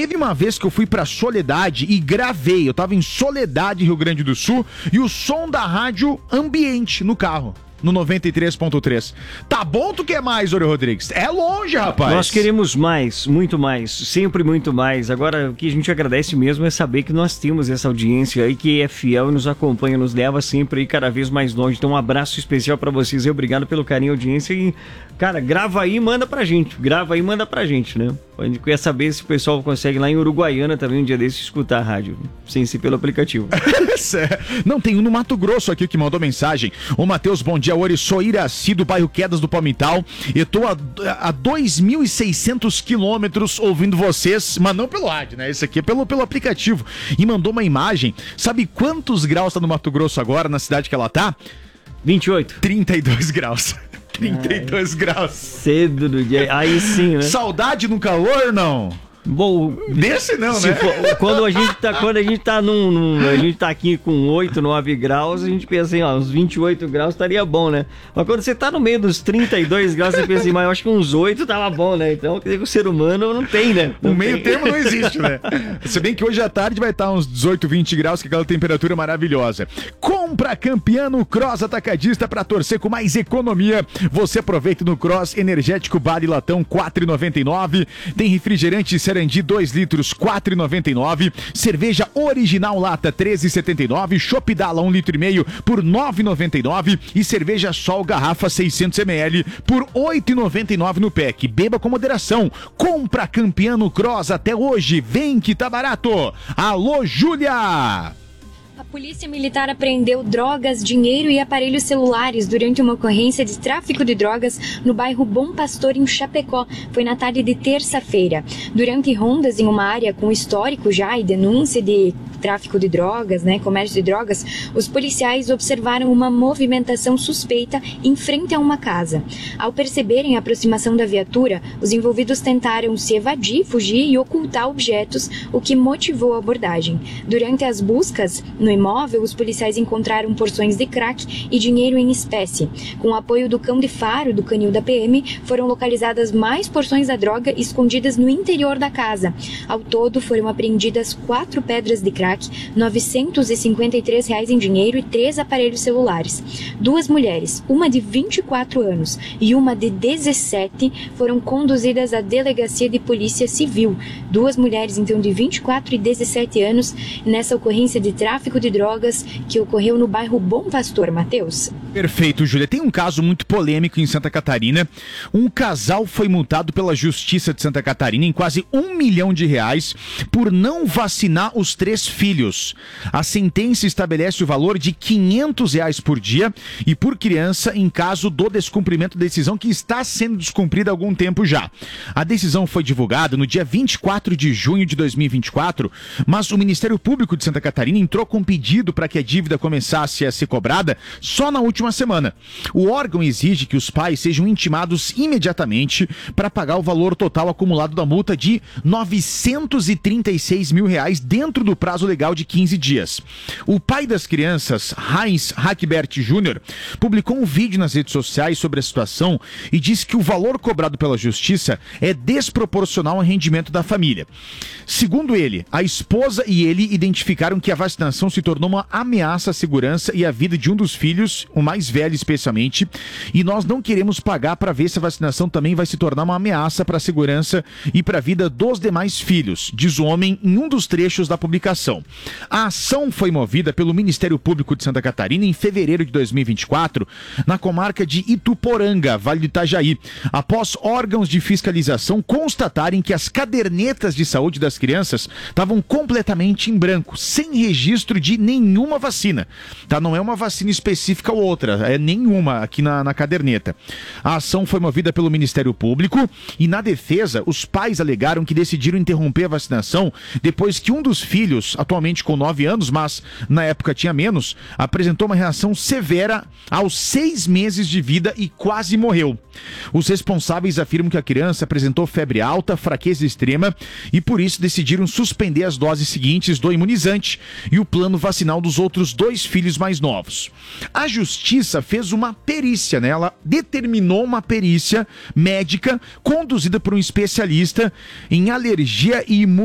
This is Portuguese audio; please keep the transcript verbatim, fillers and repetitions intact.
Teve uma vez que eu fui pra Soledade e gravei. Eu tava em Soledade, Rio Grande do Sul, e o som da rádio ambiente no carro. No noventa e três ponto três. Tá bom, tu quer mais, Ori Rodrigues? É longe, rapaz. Nós queremos mais, muito mais, sempre muito mais. Agora, o que a gente agradece mesmo é saber que nós temos essa audiência aí que é fiel e nos acompanha, nos leva sempre aí cada vez mais longe. Então, um abraço especial pra vocês e obrigado pelo carinho e audiência. E, cara, grava aí e manda pra gente. Grava aí e manda pra gente, né? A gente quer saber se o pessoal consegue lá em Uruguaiana também um dia desse escutar a rádio, sem ser pelo aplicativo. Não, tem um no Mato Grosso aqui que mandou mensagem. Ô, Matheus, bom dia, Ori. Sou Iraci, do bairro Quedas do Palmital. Eu tô a, a dois mil e seiscentos quilômetros ouvindo vocês, mas não pelo rádio, né? Esse aqui é pelo, pelo aplicativo. E mandou uma imagem. Sabe quantos graus tá no Mato Grosso agora, na cidade que ela tá? vinte e oito. trinta e dois graus. trinta e dois Ai, graus. Cedo do dia. Aí sim, né? Saudade no calor, não? Bom, desse não, né? For, quando a gente tá, quando a gente tá num, num, a gente tá aqui com oito, nove graus, a gente pensa assim, ó, uns vinte e oito graus estaria bom, né? Mas quando você tá no meio dos trinta e dois graus, você pensa assim, mas eu acho que uns oito tava bom, né? Então, quer dizer que o ser humano não tem, né? Não o meio tem. termo não existe, né? Se bem que hoje à tarde vai estar uns dezoito, vinte graus, que é aquela temperatura maravilhosa. Compra campeã no Cross Atacadista pra torcer com mais economia. Você aproveita no Cross energético Bale Latão quatro reais e noventa e nove centavos. Tem refrigerante Sarandi dois litros quatro reais e noventa e nove centavos. Cerveja original lata treze reais e setenta e nove centavos. Chopp Dala um litro e meio por nove reais e noventa e nove centavos. E cerveja Sol garrafa seiscentos mililitros por oito reais e noventa e nove centavos no pack. Beba com moderação. Compra campeã no Cross até hoje. Vem que tá barato. Alô, Júlia! A Polícia Militar apreendeu drogas, dinheiro e aparelhos celulares durante uma ocorrência de tráfico de drogas no bairro Bom Pastor, em Chapecó. Foi na tarde de terça-feira. Durante rondas em uma área com histórico já e denúncia de tráfico de drogas, né, comércio de drogas, os policiais observaram uma movimentação suspeita em frente a uma casa. Ao perceberem a aproximação da viatura, os envolvidos tentaram se evadir, fugir e ocultar objetos, o que motivou a abordagem. Durante as buscas no imóvel, os policiais encontraram porções de crack e dinheiro em espécie. Com o apoio do cão de faro do canil da P M, foram localizadas mais porções da droga escondidas no interior da casa. Ao todo, foram apreendidas quatro pedras de crack, novecentos e cinquenta e três reais em dinheiro e três aparelhos celulares. Duas mulheres, uma de vinte e quatro anos e uma de dezessete, foram conduzidas à Delegacia de Polícia Civil. Duas mulheres, então, de vinte e quatro e dezessete anos, nessa ocorrência de tráfico de drogas que ocorreu no bairro Bom Pastor, Matheus. Perfeito, Júlia. Tem um caso muito polêmico em Santa Catarina. Um casal foi multado pela Justiça de Santa Catarina em quase um milhão de reais por não vacinar os três filhos. A sentença estabelece o valor de quinhentos reais por dia e por criança em caso do descumprimento da decisão, que está sendo descumprida há algum tempo já. A decisão foi divulgada no dia vinte e quatro de junho de dois mil e vinte e quatro, mas o Ministério Público de Santa Catarina entrou com pedido para que a dívida começasse a ser cobrada só na última semana. O órgão exige que os pais sejam intimados imediatamente para pagar o valor total acumulado da multa de novecentos e trinta e seis mil reais dentro do prazo legal de quinze dias. O pai das crianças, Heinz Hackbert Júnior, publicou um vídeo nas redes sociais sobre a situação e disse que o valor cobrado pela Justiça é desproporcional ao rendimento da família. Segundo ele, a esposa e ele identificaram que a vacinação se tornou uma ameaça à segurança e à vida de um dos filhos, o mais velho especialmente, e nós não queremos pagar para ver se a vacinação também vai se tornar uma ameaça para a segurança e para a vida dos demais filhos, diz o homem em um dos trechos da publicação. A ação foi movida pelo Ministério Público de Santa Catarina em fevereiro de dois mil e vinte e quatro, na comarca de Ituporanga, Vale do Itajaí, após órgãos de fiscalização constatarem que as cadernetas de saúde das crianças estavam completamente em branco, sem registro de nenhuma vacina. Tá? Não é uma vacina específica ou outra, é nenhuma aqui na, na caderneta. A ação foi movida pelo Ministério Público e, na defesa, os pais alegaram que decidiram interromper a vacinação depois que um dos filhos, atualmente com nove anos, mas na época tinha menos, apresentou uma reação severa aos seis meses de vida e quase morreu. Os responsáveis afirmam que a criança apresentou febre alta, fraqueza extrema e por isso decidiram suspender as doses seguintes do imunizante e o plano vacinal dos outros dois filhos mais novos. A Justiça fez uma perícia, né? Ela determinou uma perícia médica conduzida por um especialista em alergia e imunidade